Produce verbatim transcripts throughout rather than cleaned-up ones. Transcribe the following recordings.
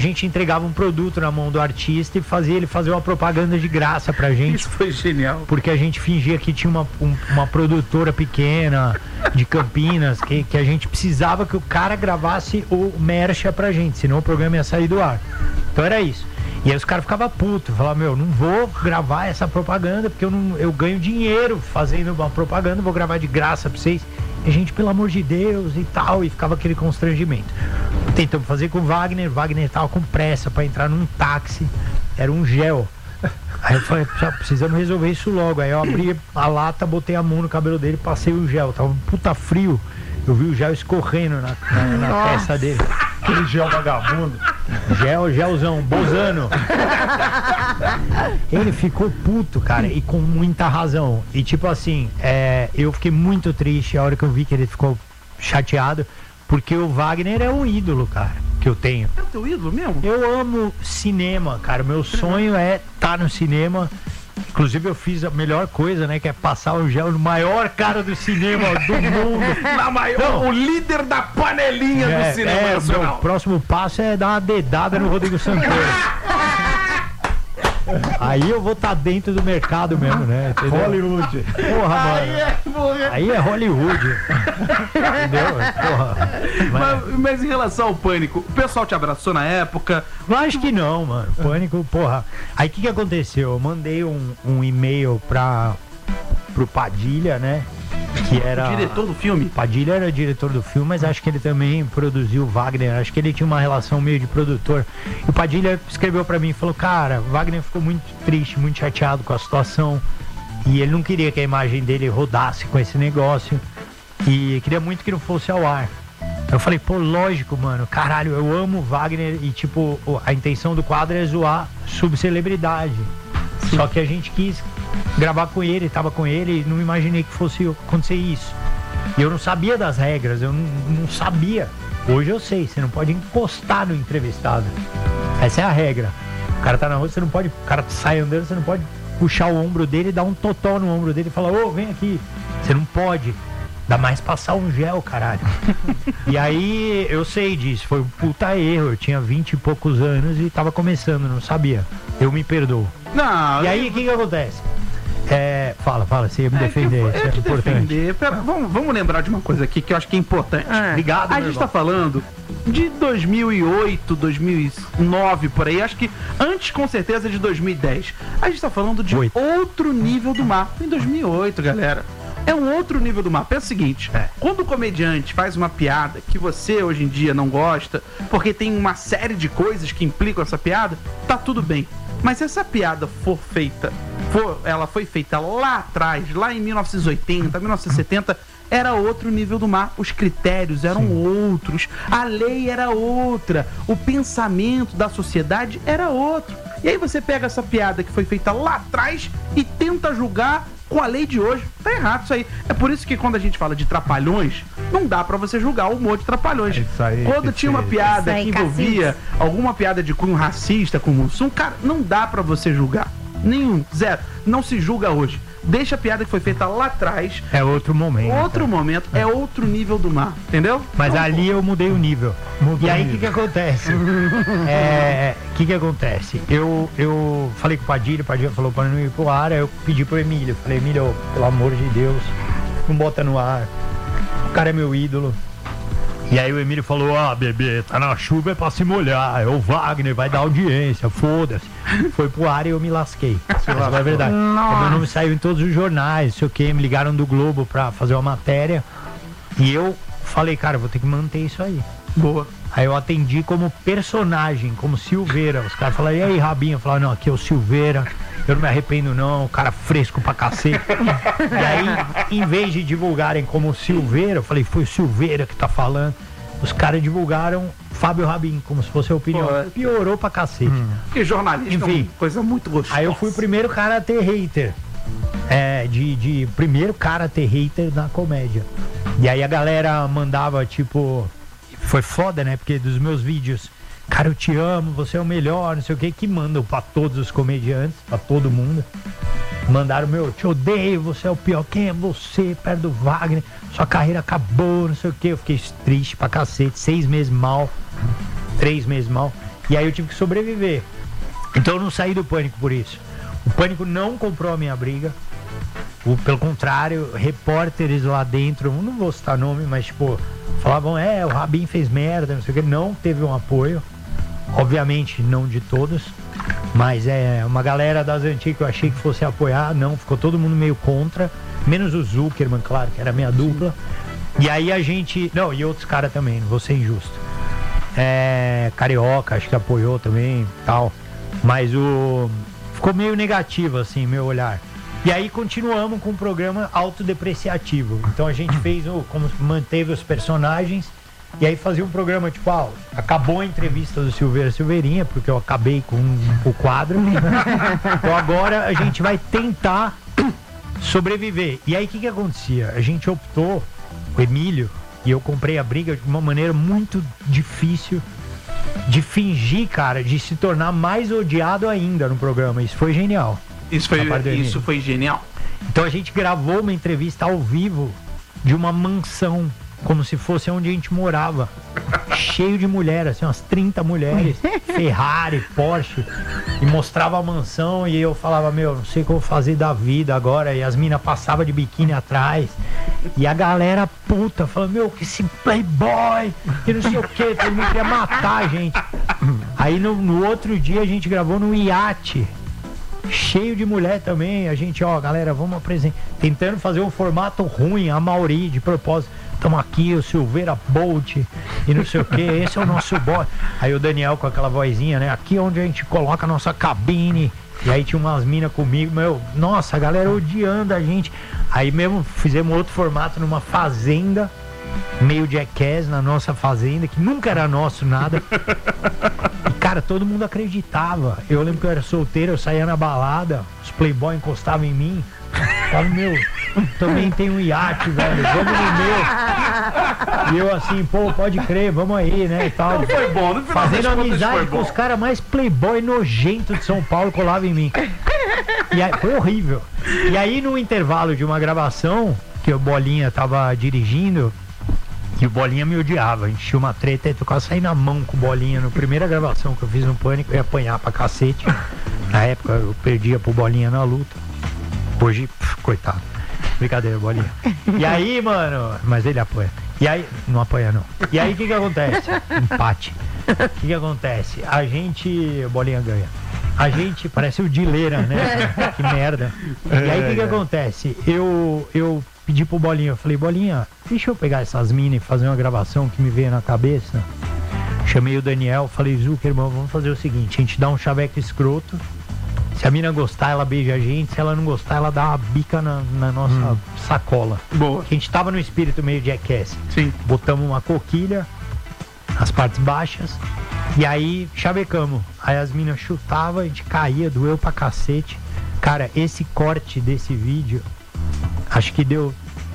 A gente entregava um produto na mão do artista e fazia ele fazer uma propaganda de graça pra gente. Isso foi genial. Porque a gente fingia que tinha uma, um, uma produtora pequena de Campinas, que, que a gente precisava que o cara gravasse o mercha pra gente, senão o programa ia sair do ar. Então era isso. E aí os caras ficavam putos, falavam, meu, não vou gravar essa propaganda, porque eu, não, eu ganho dinheiro fazendo uma propaganda, vou gravar de graça pra vocês. E a gente, pelo amor de Deus e tal, e ficava aquele constrangimento. Tentamos fazer com o Wagner, o Wagner tava com pressa pra entrar num táxi, era um gel. Aí eu falei, precisamos resolver isso logo. Aí eu abri a lata, botei a mão no cabelo dele, passei o gel, tava um puta frio. Eu vi o gel escorrendo na, na, na testa dele. Aquele gel vagabundo. Gel, gelzão, bozano. Ele ficou puto, cara, e com muita razão. E tipo assim, é, eu fiquei muito triste a hora que eu vi que ele ficou chateado, porque o Wagner é um ídolo, cara, que eu tenho. É o teu ídolo mesmo? Eu amo cinema, cara. Meu sonho é estar no cinema. Inclusive eu fiz a melhor coisa, né? Que é passar o gel no maior cara do cinema do mundo. Na maior, não, o líder da panelinha é, do cinema é, nacional. O próximo passo é dar uma dedada no Rodrigo Santoro. Aí eu vou estar tá dentro do mercado mesmo, né? Entendeu? Hollywood. Porra, Aí mano. é, porra. Aí é Hollywood. Entendeu? Porra. Mas, mas em relação ao Pânico, o pessoal te abraçou na época? Eu acho que não, mano. Pânico, porra. Aí o que que aconteceu? Eu mandei um, um e-mail pra, pro Padilha, né? Que era... O diretor do filme? Padilha era diretor do filme, mas acho que ele também produziu o Wagner. Acho que ele tinha uma relação meio de produtor. E o Padilha escreveu pra mim e falou, cara, o Wagner ficou muito triste, muito chateado com a situação. E ele não queria que a imagem dele rodasse com esse negócio. E queria muito que não fosse ao ar. Eu falei, pô, lógico, mano, caralho, eu amo o Wagner. E tipo, a intenção do quadro é zoar subcelebridade. Só que a gente quis gravar com ele, tava com ele, e não imaginei que fosse acontecer isso. E eu não sabia das regras, eu não, não sabia. Hoje eu sei, você não pode encostar no entrevistado. Essa é a regra. O cara tá na rua, você não pode, o cara sai andando, você não pode puxar o ombro dele e dar um totó no ombro dele e falar, ô, vem aqui. Você não pode. Dá mais passar um gel, caralho. E aí, eu sei disso, foi um puta erro. Eu tinha vinte e poucos anos e tava começando, não sabia. Eu me perdoo. Não, e aí, o que que acontece? É, fala, fala, você ia me defender, é, isso é, é importante. Defender. Pera, vamos, vamos lembrar de uma coisa aqui que eu acho que é importante. É, Obrigado, A meu gente irmão. tá falando de dois mil e oito, dois mil e nove, por aí. Acho que antes, com certeza, de dois mil e dez. A gente tá falando de Oito. outro nível do mar. Em dois mil e oito, galera. É um outro nível do mar. Pensa o seguinte, É. quando o comediante faz uma piada que você hoje em dia não gosta, porque tem uma série de coisas que implicam essa piada, tá tudo bem. Mas se essa piada for feita, for, ela foi feita lá atrás, lá em mil novecentos e oitenta, mil novecentos e setenta, era outro nível do mar. Os critérios eram Sim. outros, a lei era outra, o pensamento da sociedade era outro. E aí você pega essa piada que foi feita lá atrás e tenta julgar com a lei de hoje. Tá errado isso aí. É por isso que quando a gente fala de trapalhões, não dá pra você julgar o humor de trapalhões. É isso aí, quando que tinha uma feio. piada Isso aí, que envolvia alguma piada de cunho racista com o Mussum, cara, não dá pra você julgar. Nenhum, zero. Não se julga hoje. Deixa a piada que foi feita lá atrás. É outro momento. Outro cara. momento, é outro nível do mar, entendeu? Mas Então, ali eu mudei o nível. Mudou E aí o o que que nível. acontece? É, o que que acontece? Eu, eu falei com o Padilha, o Padilha falou para não ir pro ar, aí eu pedi pro Emílio. Falei, Emílio, pelo amor de Deus, não bota no ar. O cara é meu ídolo. E aí o Emílio falou, ah, bebê, tá na chuva é pra se molhar, é o Wagner, vai dar audiência, foda-se. Foi pro ar e eu me lasquei. Essa é a verdade. O meu nome saiu em todos os jornais, não sei o que, me ligaram do Globo pra fazer uma matéria. E eu falei, cara, eu vou ter que manter isso aí. boa. Aí eu atendi como personagem, como Silveira. Os caras falaram, e aí, Rabinho? Eu falava, não, aqui é o Silveira, eu não me arrependo não, o cara fresco pra cacete. E aí, em vez de divulgarem como Silveira, eu falei, foi o Silveira que tá falando. Os caras divulgaram Fábio Rabin, como se fosse a opinião. Pô, é. Piorou pra cacete. Hum. Porque jornalista é Enfim. uma coisa muito gostosa. Aí eu fui o primeiro cara a ter hater. É, de, de primeiro cara a ter hater na comédia. E aí a galera mandava, tipo... Foi foda, né? Porque dos meus vídeos, cara, eu te amo, você é o melhor, não sei o que, que mandam pra todos os comediantes, pra todo mundo. Mandaram, meu, te odeio, você é o pior, quem é você, perto do Wagner, sua carreira acabou, não sei o que. Eu fiquei triste pra cacete, seis meses mal, três meses mal. E aí eu tive que sobreviver. Então eu não saí do Pânico por isso. O Pânico não comprou a minha briga. O, pelo contrário, repórteres lá dentro, não vou citar nome, mas tipo, falavam, é, o Rabin fez merda, não sei o que. Não teve um apoio. Obviamente não de todos. Mas é uma galera das antigas que eu achei que fosse apoiar, não, ficou todo mundo meio contra. Menos o Zuckerman, claro, que era minha dupla. E aí a gente... Não, e outros caras também, não vou ser injusto. É, Carioca, acho que apoiou também, tal. Mas o... Ficou meio negativo, assim, meu olhar. E aí continuamos com o programa autodepreciativo. Então a gente fez o... Como manteve os personagens. E aí fazia um programa, tipo, ah, acabou a entrevista do Silveira Silveirinha, porque eu acabei com o quadro. Então agora a gente vai tentar sobreviver. E aí o que que acontecia? A gente optou, o Emílio e eu comprei a briga de uma maneira muito difícil de fingir, cara, de se tornar mais odiado ainda no programa. Isso foi genial. Isso foi, isso foi genial. Então a gente gravou uma entrevista ao vivo de uma mansão, como se fosse onde a gente morava, cheio de mulheres, assim, umas trinta mulheres, Ferrari, Porsche, e mostrava a mansão e eu falava, meu, não sei o que eu vou fazer da vida agora, e as minas passavam de biquíni atrás, e a galera puta, falando, meu, que esse playboy, que não sei o que, todo mundo queria matar a gente. Aí no, no outro dia a gente gravou no iate, cheio de mulher também, a gente, ó, galera, vamos apresentar, tentando fazer um formato ruim, a Mauri, de propósito. Estamos aqui, o Silveira Bolt e não sei o que, esse é o nosso boy. Aí o Daniel com aquela vozinha, né? Aqui onde a gente coloca a nossa cabine. E aí tinha umas minas comigo, meu, nossa, a galera odiando a gente. Aí mesmo fizemos outro formato numa fazenda, meio Jackass na nossa fazenda, que nunca era nosso nada. E cara, todo mundo acreditava. Eu lembro que eu era solteiro, eu saía na balada, os playboy encostavam em mim. Falava, meu, também tem um iate, velho, vamos no meu. E eu assim, pô, pode crer, vamos aí, né, e tal. Não foi bom, não foi fazendo amizade com os caras mais playboy nojento de São Paulo, colava em mim. E aí, foi horrível. E aí no intervalo de uma gravação, que o Bolinha tava dirigindo, e o Bolinha me odiava, a gente tinha uma treta, eu quase saí na mão com o Bolinha. Na primeira gravação que eu fiz no Pânico, eu ia apanhar pra cacete. Na época eu perdia pro Bolinha na luta. Hoje, pff, coitado. Brincadeira, Bolinha. E aí, mano, mas ele apoia. E aí, não apoia não. E aí, o que que acontece? Empate. O que que acontece? A gente, Bolinha ganha. A gente, parece o Dileira, né? Que merda. E aí, o que que acontece? Eu, eu pedi pro Bolinha, eu falei, Bolinha, deixa eu pegar essas minas e fazer uma gravação que me veio na cabeça. Chamei o Daniel, falei, Zuckerman, vamos fazer o seguinte, a gente dá um chaveco escroto. Se a mina gostar, ela beija a gente. Se ela não gostar, ela dá uma bica na, na nossa hum. sacola. Boa. A gente tava no espírito meio Jackass. Sim. Botamos uma coquilha, as partes baixas, e aí chavecamos. Aí as minas chutavam, a gente caía, doeu pra cacete. Cara, esse corte desse vídeo, acho que deu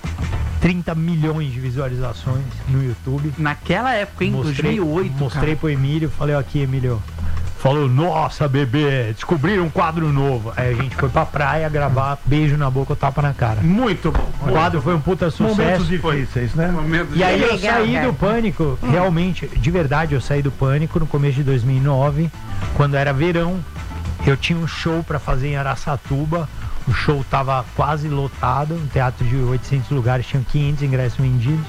trinta milhões de visualizações no YouTube. Naquela época, em mostrei, dois mil e oito, Mostrei cara. pro Emílio, falei, ó, aqui, Emílio. Falou, nossa, bebê, descobriram um quadro novo. Aí a gente foi pra praia gravar Beijo na Boca ou Tapa na Cara. Muito bom. O quadro foi um puta sucesso. Momentos difíceis, né? Momentos E aí eu legal, saí cara. do Pânico, realmente, de verdade, eu saí do Pânico no começo de dois mil e nove, quando era verão. Eu tinha um show pra fazer em Araçatuba. O show tava quase lotado, um teatro de oitocentos lugares, tinham quinhentos ingressos vendidos.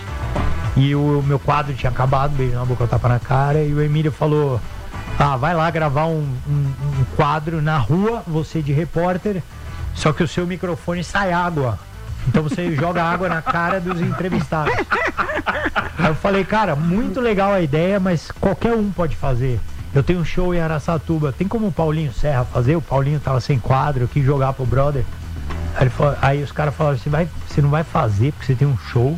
E o meu quadro tinha acabado, Beijo na Boca ou Tapa na Cara. E o Emílio falou... Ah, vai lá gravar um, um, um quadro na rua, você de repórter, só que o seu microfone sai água. Então você joga água na cara dos entrevistados. Aí eu falei, cara, muito legal a ideia, mas qualquer um pode fazer. Eu tenho um show em Araçatuba, tem como o Paulinho Serra fazer? O Paulinho tava sem quadro, eu quis jogar pro brother. Aí, ele falou, aí os caras falaram, você, vai, você não vai fazer porque você tem um show?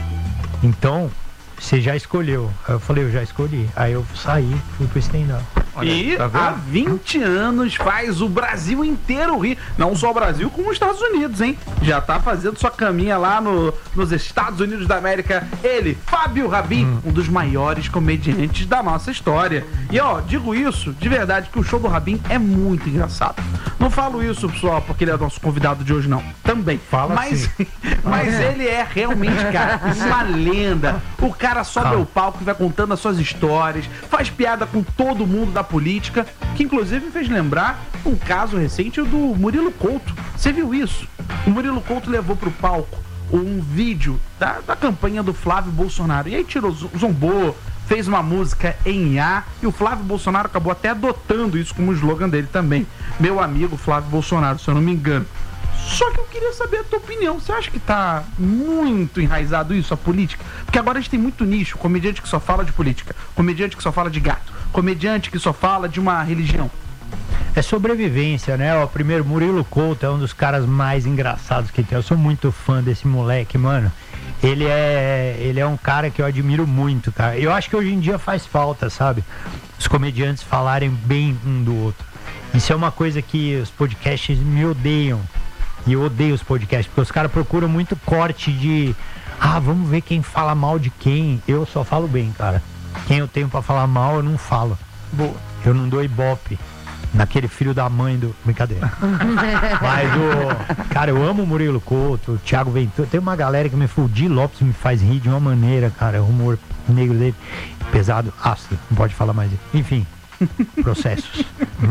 Então... Você já escolheu. Aí eu falei, eu já escolhi. Aí eu saí, fui pro stand-up. E tá há vinte anos faz o Brasil inteiro rir. Não só o Brasil, como os Estados Unidos, hein? Já tá fazendo sua caminha lá no, nos Estados Unidos da América. Ele, Fábio Rabin, hum. um dos maiores comediantes da nossa história. E ó, digo isso de verdade, que o show do Rabin é muito engraçado. Não falo isso, pessoal, porque ele é nosso convidado de hoje, não. Também. Fala mas, assim. mas ele é realmente, cara, uma lenda. O cara sobe ao palco e vai contando as suas histórias, faz piada com todo mundo da política, que inclusive me fez lembrar um caso recente do Murilo Couto. Você viu isso? O Murilo Couto levou pro palco um vídeo da, da campanha do Flávio Bolsonaro. E aí tirou, zombou, fez uma música em A, e o Flávio Bolsonaro acabou até adotando isso como slogan dele também. Meu amigo Flávio Bolsonaro, se eu não me engano. Só que eu queria saber a tua opinião. Você acha que tá muito enraizado isso, a política? Porque agora a gente tem muito nicho. Comediante que só fala de política. Comediante que só fala de gato. Comediante que só fala de uma religião. É sobrevivência, né? O primeiro, Murilo Couto é um dos caras mais engraçados que tem. Eu sou muito fã desse moleque, mano. Ele é, ele é um cara que eu admiro muito, cara. Eu acho que hoje em dia faz falta, sabe? Os comediantes falarem bem um do outro. Isso é uma coisa que os podcasts me odeiam. E eu odeio os podcasts, porque os caras procuram muito corte de ah, vamos ver quem fala mal de quem. Eu só falo bem, cara. Quem eu tenho pra falar mal, eu não falo. Boa. Eu não dou ibope naquele filho da mãe do... Brincadeira. Mas o... Cara, eu amo o Murilo Couto, o Thiago Ventura. Tem uma galera que me Fudi Lopes me faz rir de uma maneira, cara. O humor negro dele, pesado, ácido. Não pode falar mais. Enfim, processos.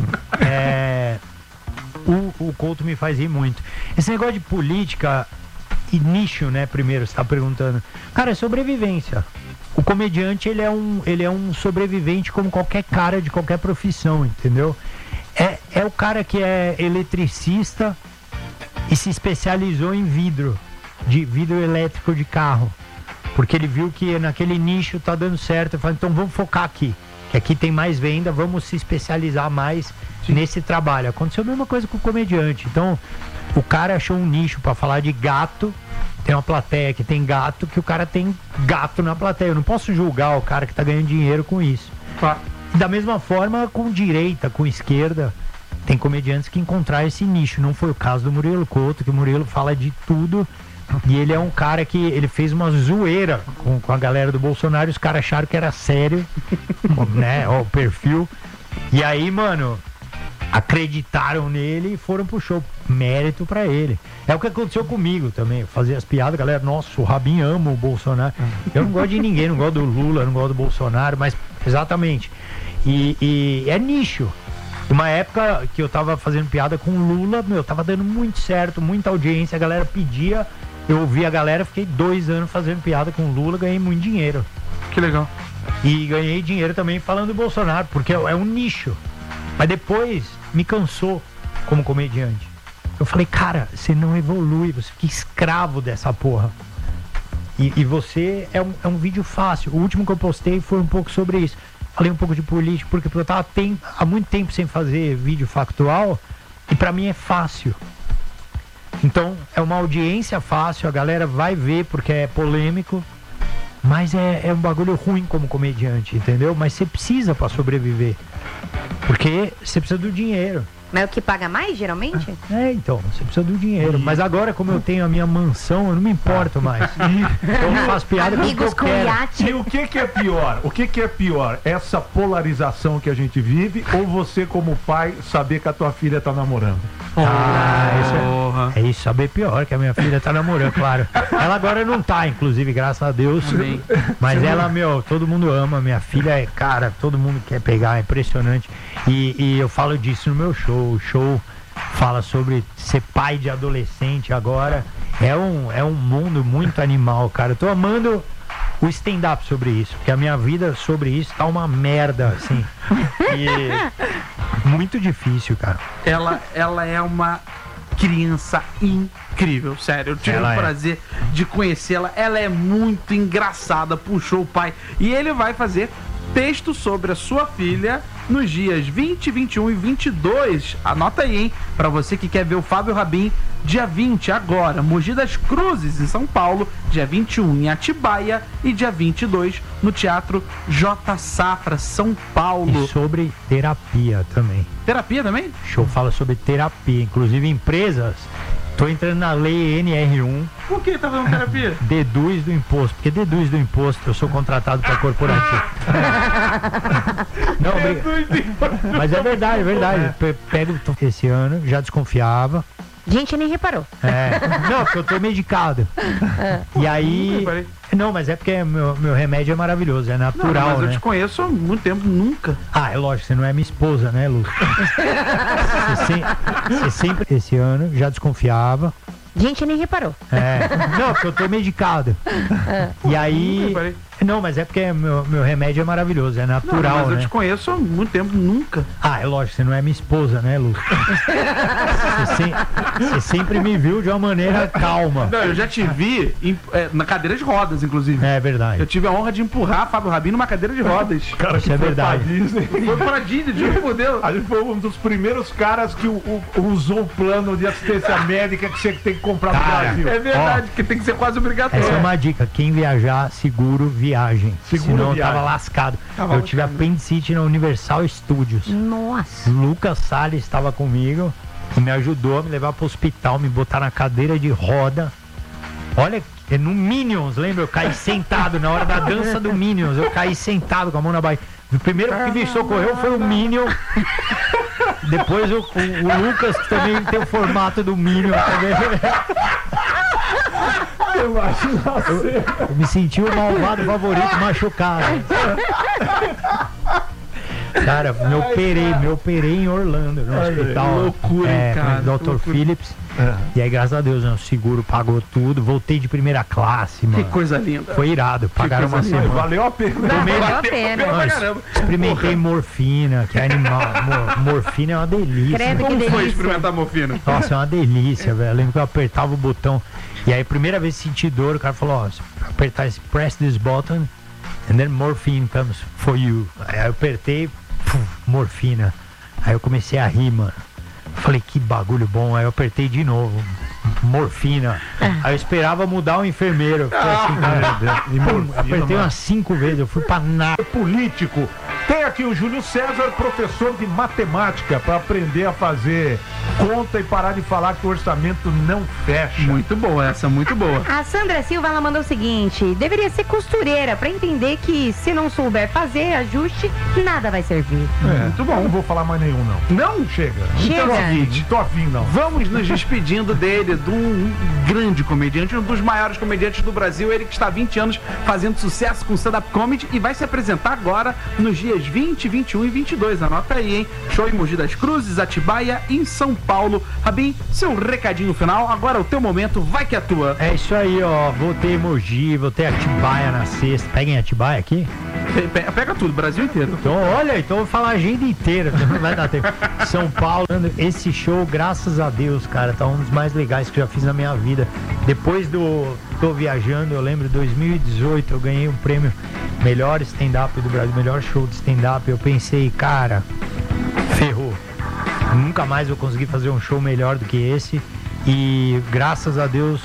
É... O, o Couto me faz rir muito. Esse negócio de política e nicho, né, primeiro, você tá perguntando. Cara, é sobrevivência. O comediante, ele é um, ele é um sobrevivente como qualquer cara de qualquer profissão, entendeu? É, é o cara que é eletricista e se especializou em vidro, de vidro elétrico de carro. Porque ele viu que naquele nicho tá dando certo. Ele falou, então vamos focar aqui. Que aqui tem mais venda, vamos se especializar mais Sim. nesse trabalho. Aconteceu a mesma coisa com o comediante. Então, o cara achou um nicho para falar de gato. Tem uma plateia que tem gato, que o cara tem gato na plateia. Eu não posso julgar o cara que tá ganhando dinheiro com isso. Claro. E da mesma forma, com direita, com esquerda, tem comediantes que encontraram esse nicho. Não foi o caso do Murilo Couto, que o Murilo fala de tudo. E ele é um cara que ele fez uma zoeira com, com a galera do Bolsonaro. E os caras acharam que era sério, né? Ó, o perfil. E aí, mano, acreditaram nele e foram pro show. Mérito pra ele. É o que aconteceu comigo também. Eu fazia as piadas, galera, nossa, o Rabin ama o Bolsonaro. Eu não gosto de ninguém, não gosto do Lula, não gosto do Bolsonaro, mas exatamente. E, e é nicho. Uma época que eu tava fazendo piada com o Lula, meu, tava dando muito certo, muita audiência, a galera pedia. Eu ouvi a galera, fiquei dois anos fazendo piada com o Lula, ganhei muito dinheiro. Que legal. E ganhei dinheiro também falando do Bolsonaro, porque é um nicho. Mas depois me cansou como comediante. Eu falei, cara, você não evolui, você fica escravo dessa porra. E, e você é um, é um vídeo fácil. O último que eu postei foi um pouco sobre isso. Falei um pouco de política, porque eu tava tem, há muito tempo sem fazer vídeo factual, e pra mim é fácil. Então, é uma audiência fácil, a galera vai ver porque é polêmico, mas é, é um bagulho ruim como comediante, entendeu? Mas você precisa pra sobreviver, porque você precisa do dinheiro. Mas é o que paga mais, geralmente? É, então, você precisa do dinheiro. Mas agora, como eu tenho a minha mansão, eu não me importo mais. Eu não faço piada com o que eu quero. Iate. E o que que é pior? O que que é pior? Essa polarização que a gente vive ou você, como pai, saber que a tua filha tá namorando? Ah, isso é, é isso, saber pior, que a minha filha tá namorando, claro. Ela agora não tá, inclusive, graças a Deus. Amém. Mas ela, meu, todo mundo ama. Minha filha é, cara, todo mundo quer pegar, é impressionante. E, e eu falo disso no meu show. O show fala sobre ser pai de adolescente agora. É um, é um mundo muito animal, cara. Eu tô amando o stand-up sobre isso, porque a minha vida sobre isso tá uma merda, assim. E muito difícil, cara. Ela, ela é uma criança incrível, sério. Eu tive ela o prazer é. de conhecê-la. Ela é muito engraçada, puxou o pai. E ele vai fazer texto sobre a sua filha nos dias vinte, vinte e um e vinte e dois. Anota aí, hein? Pra você que quer ver o Fábio Rabin, dia vinte, agora, Mogi das Cruzes, em São Paulo, dia vinte e um em Atibaia e dia vinte e dois no Teatro J. Safra, São Paulo. E sobre terapia também. Terapia também? O show fala sobre terapia, inclusive empresas. Tô entrando na lei N R um. Por que tá fazendo terapia? Deduz do imposto, porque deduz do imposto, eu sou contratado para corporativo. Não, briga. Mas é verdade, é verdade. Pe- Pego esse ano, já desconfiava. Gente, nem reparou. É, não, porque eu tô medicado. E aí. Não, mas é porque meu, meu remédio é maravilhoso, é Não, natural, mas eu né? te conheço há muito tempo, nunca. Ah, é lógico, você não é minha esposa, né, Lu? Você, sem- você sempre, esse ano, já desconfiava. Gente, nem reparou. É, não, porque eu tô medicado. E aí. Não, mas é porque meu, meu remédio é maravilhoso, é Não, natural, mas eu né? te conheço há muito tempo, nunca. Ah, é lógico, você não é minha esposa, né, Lu? Você, sem- você sempre me viu de uma maneira calma. Não, eu já te vi em- é, na cadeira de rodas, inclusive. É verdade. Eu tive a honra de empurrar Fábio Rabin numa cadeira de rodas. Cara, Isso é que foi verdade. pra Disney. Foi pra Disney, juro por Deus. A gente foi um dos primeiros caras que o- o- usou o plano de assistência médica que você tem que comprar no Cara, Brasil. É verdade, porque tem que ser quase obrigatório. Essa é uma dica, quem viajar, seguro viagem. Seguro Senão eu viagem. tava lascado. Tava eu tive lascado. apendicite na Universal Studios. Nossa. Lucas Salles estava comigo e me ajudou a me levar pro hospital, me botar na cadeira de roda. Olha, é no Minions, lembra? Eu caí sentado na hora da dança do Minions. Eu caí sentado com a mão na barriga. O primeiro que me socorreu foi o Minion. Depois o, o- o Lucas, que também tem o formato do Minion também. Eu me senti o malvado favorito machucado. Cara, me operei, me operei em Orlando, no hospital. loucura, é, cara, com o doutor loucura. Phillips. E aí, graças a Deus, né, o seguro pagou tudo. Voltei de primeira classe, Que mano. coisa linda. Foi irado, pagaram uma coisa linda. semana. Valeu a pena. Valeu a pena. pra Mas caramba. experimentei morfina, que é animal. Mor- morfina é uma delícia. Credo, que Como foi delícia. experimentar morfina? Nossa, é uma delícia, velho. Eu lembro que eu apertava o botão. E aí, primeira vez que senti dor, o cara falou: ó, se apertar esse, press this button, and then morphine comes for you. Aí eu apertei, pum, morfina. Aí eu comecei a rir, mano. Falei, que bagulho bom. Aí eu apertei de novo, morfina. Aí eu esperava mudar o enfermeiro. Foi assim, cara. E Pum, morfina, apertei mano. umas cinco vezes, eu fui pra nada. Político. Tem aqui o Júlio César, professor de matemática, para aprender a fazer conta e parar de falar que o orçamento não fecha. Muito boa essa, muito boa. A Sandra Silva, ela mandou o seguinte: deveria ser costureira pra entender que se não souber fazer ajuste, nada vai servir. É, Muito bom. Não vou falar mais nenhum, não. Não? Chega. Chega. Não tô afim, não tô afim, não. Vamos nos despedindo dele, de um grande comediante, um dos maiores comediantes do Brasil, ele que está há vinte anos fazendo sucesso com stand-up comedy e vai se apresentar agora nos dias vinte, vinte e um e vinte e dois. Anota aí, hein? Show em Mogi das Cruzes, Atibaia, em São Paulo. Rabin, seu recadinho final, agora é o teu momento, vai que é tua. É isso aí, ó. Voltei em Mogi, voltei a Atibaia na sexta. Peguem Atibaia aqui? Pe- pe- Pega tudo, Brasil inteiro. Então, olha, então eu vou falar a agenda inteira, não vai dar tempo. São Paulo, esse show, graças a Deus, cara, tá um dos mais legais que eu já fiz na minha vida. Depois do Tô Viajando, eu lembro, dois mil e dezoito, eu ganhei um prêmio melhor stand-up do Brasil, melhor show de stand-up. Eu pensei, cara, ferrou. Nunca mais eu consegui fazer um show melhor do que esse. E graças a Deus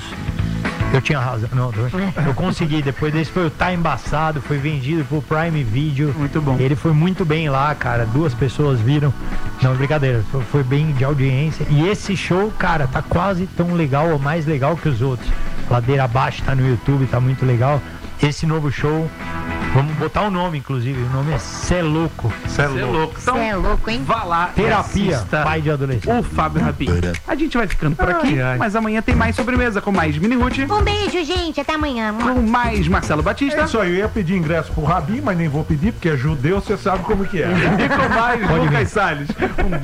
eu tinha razão. Não, eu consegui. Depois desse foi o Tá Embaçado, foi vendido pro Prime Video. Muito bom. Ele foi muito bem lá, cara. Duas pessoas viram. Não, brincadeira. Foi, foi bem de audiência. E esse show, cara, tá quase tão legal ou mais legal que os outros. Ladeira Abaixo tá no YouTube, tá muito legal. Esse novo show, vamos botar o nome, inclusive. O nome é Cê Louco. Cê é Cê é louco. louco. Então, Cê é louco, hein? vá lá e Terapia, assista pai de adolescente. o Fábio Rabin. A gente vai ficando por aqui, Ai, ai. mas amanhã tem mais sobremesa com mais Mini Ruth, Um beijo, gente. Até amanhã. com mais Marcelo Batista É isso aí, eu ia pedir ingresso pro Rabin, mas nem vou pedir, porque é judeu, você sabe como que é. e com mais Pode vir. Lucas Salles. Um